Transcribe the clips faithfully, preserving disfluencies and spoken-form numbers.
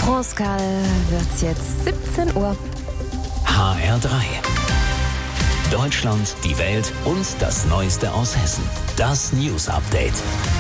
Proskal wird's jetzt siebzehn Uhr. H R drei. Deutschland, die Welt und das Neueste aus Hessen. Das News Update.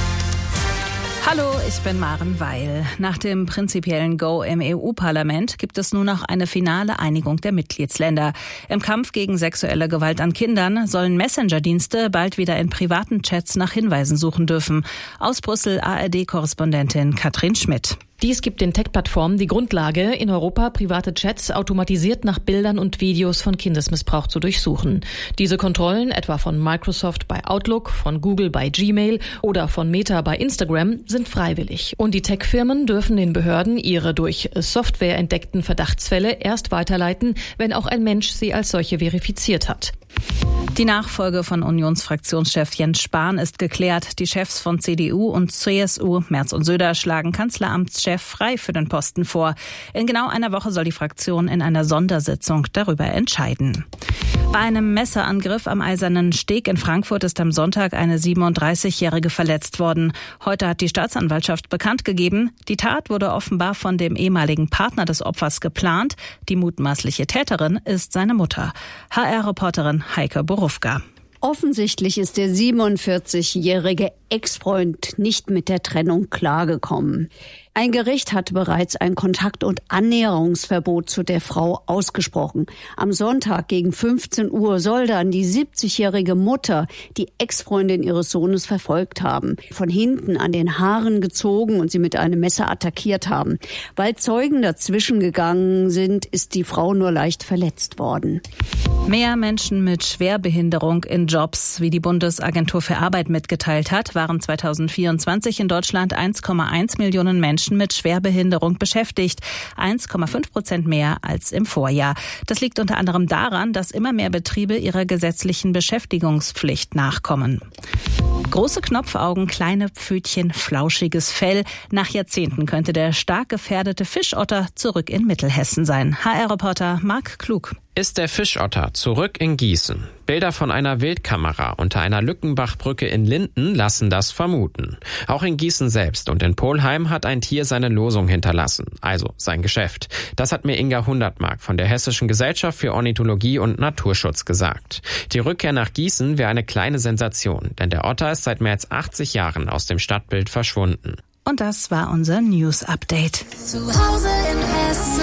Hallo, ich bin Maren Weil. Nach dem prinzipiellen Go im E U-Parlament gibt es nun noch eine finale Einigung der Mitgliedsländer. Im Kampf gegen sexuelle Gewalt an Kindern sollen Messenger-Dienste bald wieder in privaten Chats nach Hinweisen suchen dürfen. Aus Brüssel A R D-Korrespondentin Katrin Schmidt. Dies gibt den Tech-Plattformen die Grundlage, in Europa private Chats automatisiert nach Bildern und Videos von Kindesmissbrauch zu durchsuchen. Diese Kontrollen, etwa von Microsoft bei Outlook, von Google bei Gmail oder von Meta bei Instagram, sind freiwillig. Und die Tech-Firmen dürfen den Behörden ihre durch Software entdeckten Verdachtsfälle erst weiterleiten, wenn auch ein Mensch sie als solche verifiziert hat. Die Nachfolge von Unionsfraktionschef Jens Spahn ist geklärt. Die Chefs von C D U und C S U, Merz und Söder, schlagen Kanzleramtschef Frey für den Posten vor. In genau einer Woche soll die Fraktion in einer Sondersitzung darüber entscheiden. Bei einem Messerangriff am Eisernen Steg in Frankfurt ist am Sonntag eine siebenunddreißigjährige verletzt worden. Heute hat die Staatsanwaltschaft bekannt gegeben, die Tat wurde offenbar von dem ehemaligen Partner des Opfers geplant. Die mutmaßliche Täterin ist seine Mutter. H R-Reporterin Heike Borufka. Offensichtlich ist der siebenundvierzigjährige Ex-Freund nicht mit der Trennung klargekommen. Ein Gericht hatte bereits ein Kontakt- und Annäherungsverbot zu der Frau ausgesprochen. Am Sonntag gegen fünfzehn Uhr soll dann die siebzigjährige Mutter die Ex-Freundin ihres Sohnes verfolgt haben, von hinten an den Haaren gezogen und sie mit einem Messer attackiert haben. Weil Zeugen dazwischen gegangen sind, ist die Frau nur leicht verletzt worden. Mehr Menschen mit Schwerbehinderung in Jobs, wie die Bundesagentur für Arbeit mitgeteilt hat, waren zweitausendvierundzwanzig in Deutschland eins Komma eins Millionen Menschen mit Schwerbehinderung beschäftigt, eins Komma fünf Prozent mehr als im Vorjahr. Das liegt unter anderem daran, dass immer mehr Betriebe ihrer gesetzlichen Beschäftigungspflicht nachkommen. Große Knopfaugen, kleine Pfötchen, flauschiges Fell. Nach Jahrzehnten könnte der stark gefährdete Fischotter zurück in Mittelhessen sein. H R-Reporter Marc Klug. Ist der Fischotter zurück in Gießen? Bilder von einer Wildkamera unter einer Lückenbachbrücke in Linden lassen das vermuten. Auch in Gießen selbst und in Polheim hat ein Tier seine Losung hinterlassen, also sein Geschäft. Das hat mir Inga Hundertmark von der Hessischen Gesellschaft für Ornithologie und Naturschutz gesagt. Die Rückkehr nach Gießen wäre eine kleine Sensation, denn der Otter ist seit mehr als achtzig Jahren aus dem Stadtbild verschwunden. Und das war unser News Update. Zu Hause in Hessen.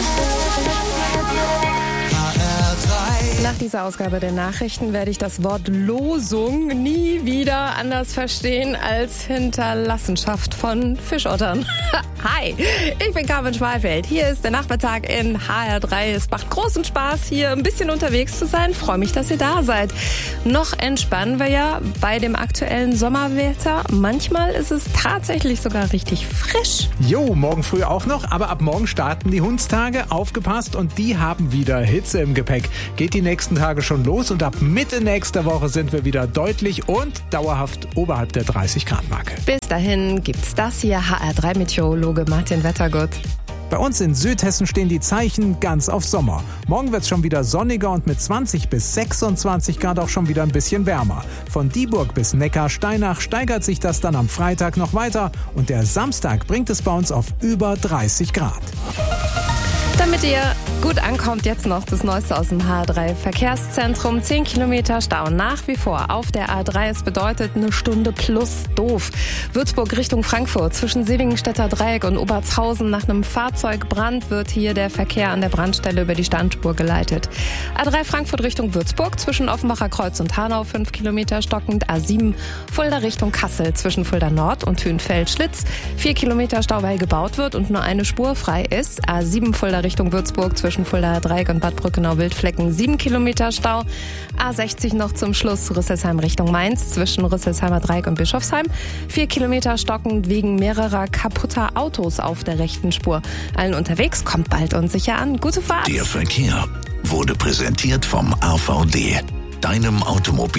Nach dieser Ausgabe der Nachrichten werde ich das Wort Losung nie wieder anders verstehen als Hinterlassenschaft von Fischottern. Hi, ich bin Carmen Schmalfeld. Hier ist der Nachmittag in H R drei. Es macht großen Spaß, hier ein bisschen unterwegs zu sein. Freue mich, dass ihr da seid. Noch entspannen wir ja bei dem aktuellen Sommerwetter. Manchmal ist es tatsächlich sogar richtig frisch. Jo, morgen früh auch noch, aber ab morgen starten die Hundstage. Aufgepasst, und die haben wieder Hitze im Gepäck. Geht die nächsten Tage schon los und ab Mitte nächster Woche sind wir wieder deutlich und dauerhaft oberhalb der dreißig Grad Marke. Bis dahin gibt's das hier. H R drei Meteorologe Martin Wettergott. Bei uns in Südhessen stehen die Zeichen ganz auf Sommer. Morgen wird es schon wieder sonniger und mit zwanzig bis sechsundzwanzig Grad auch schon wieder ein bisschen wärmer. Von Dieburg bis Neckar-Steinach steigert sich das dann am Freitag noch weiter und der Samstag bringt es bei uns auf über dreißig Grad. Damit ihr gut ankommt, jetzt noch das Neueste aus dem H R drei Verkehrszentrum. zehn Kilometer Stau nach wie vor auf der A drei. Es bedeutet eine Stunde plus doof. Würzburg Richtung Frankfurt. Zwischen Seligenstädter Dreieck und Obertshausen nach einem Fahrzeugbrand wird hier der Verkehr an der Brandstelle über die Standspur geleitet. A drei Frankfurt Richtung Würzburg. Zwischen Offenbacher Kreuz und Hanau fünf Kilometer stockend. A sieben Fulda Richtung Kassel. Zwischen Fulda Nord und Hünfeld-Schlitz. vier Kilometer Stau, weil gebaut wird und nur eine Spur frei ist. A sieben Fulda Richtung Würzburg zwischen Fulda Dreieck und Bad Brückenau-Wildflecken sieben Kilometer Stau. A sechzig noch zum Schluss Rüsselsheim Richtung Mainz zwischen Rüsselsheimer Dreieck und Bischofsheim. vier Kilometer stockend wegen mehrerer kaputter Autos auf der rechten Spur. Allen unterwegs, kommt bald und sicher an. Gute Fahrt! Der Verkehr wurde präsentiert vom A V D, deinem Automobil.